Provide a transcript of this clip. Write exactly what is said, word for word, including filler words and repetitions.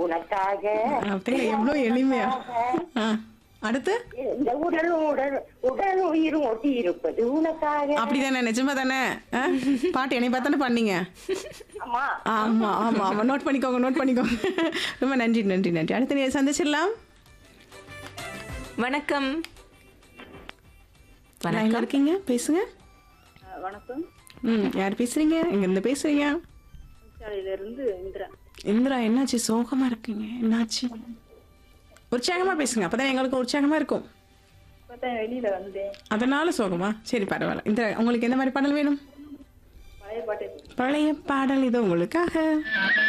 உனக்காக அப்படியே எவ்வளோ எளிமையா. ஆ, அடுத்து இந்த உடலும் உடல் உடல் உயிரும் ஒட்டி இருப்பது உனக்காக. அப்படிதானே, நிஜமா தானே? ஆ, பாட்டு என்னை பார்த்தானே பண்ணீங்க. ஆமா ஆமா ஆமா ஆமா, நோட் பண்ணிக்கோங்க நோட் பண்ணிக்கோங்க. ரொம்ப நன்றி நன்றி நன்றி. அடுத்து நீ சந்திச்சிடலாம். வணக்கம். லைன்ல வணக்கம். இருக்கீங்க, பேசுங்க. வணக்கம். ம், யார் பேசுறீங்க? எங்க இருந்து பேசுறீங்க? சாலையில இருந்து இந்திரா. இந்திரா, என்னாச்சு சோகமா இருக்கீங்க? என்னாச்சு? உற்சாகமா பேசுங்க, அப்பதான் எங்களுக்கு உற்சாகமா இருக்கும். இப்பதான் வெளியில வந்தேன். அதனால சோகமா? சரி பரவாயில்ல. இந்திரா, உங்களுக்கு எந்த மாதிரி பாடல் வேணும்? பழைய பாட்டு. பழைய பாடல் இது உங்களுக்காக.